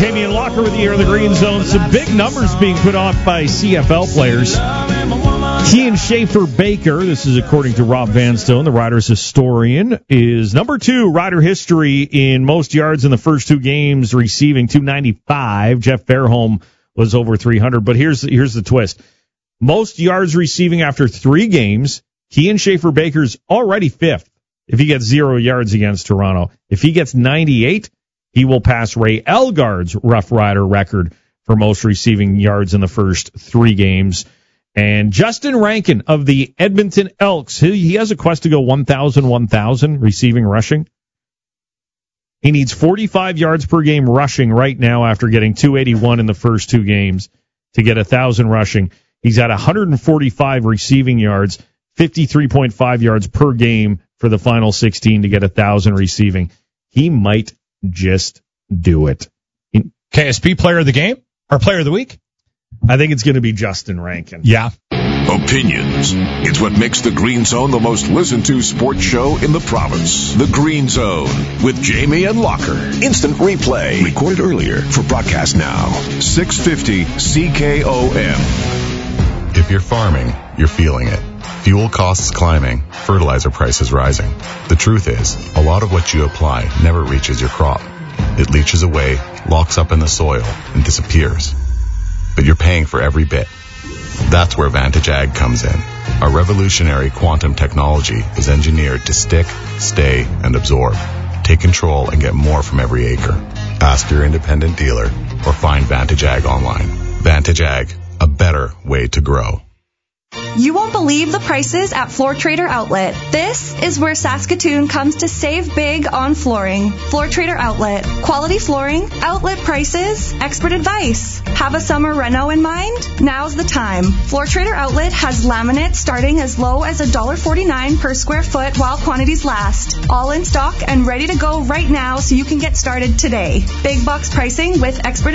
Jamie and Locker with you here in the Green Zone. Some big numbers being put off by CFL players. Kian Schaefer-Baker, this is according to Rob Vanstone, the Riders historian, is number 2 Rider history in most yards in the first 2 games, receiving 295. Jeff Fairholm was over 300. But here's the twist. Most yards receiving after 3 games, Kian Schaefer-Baker's already 5th if he gets 0 yards against Toronto. If he gets 98, he will pass Ray Elgaard's Rough Rider record for most receiving yards in the first 3 games. And Justin Rankin of the Edmonton Elks, he has a quest to go 1,000 receiving rushing. He needs 45 yards per game rushing right now after getting 281 in the first 2 games to get 1,000 rushing. He's at 145 receiving yards, 53.5 yards per game for the final 16 to get 1,000 receiving. He might just do it. KSP player of the game or player of the week? I think it's going to be Justin Rankin. Yeah. Opinions. It's what makes the Green Zone the most listened to sports show in the province. The Green Zone with Jamie and Locker. Instant replay. Recorded earlier for broadcast now. 650 CKOM. If you're farming, you're feeling it. Fuel costs climbing, fertilizer prices rising. The truth is, a lot of what you apply never reaches your crop. It leaches away, locks up in the soil, and disappears. But you're paying for every bit. That's where Vantage Ag comes in. Our revolutionary quantum technology is engineered to stick, stay, and absorb. Take control and get more from every acre. Ask your independent dealer or find Vantage Ag online. Vantage Ag, a better way to grow. You won't believe the prices at Floor Trader Outlet. This is where Saskatoon comes to save big on flooring. Floor Trader Outlet. Quality flooring, outlet prices, expert advice. Have a summer reno in mind? Now's the time. Floor Trader Outlet has laminate starting as low as $1.49 per square foot while quantities last. All in stock and ready to go right now so you can get started today. Big box pricing with expert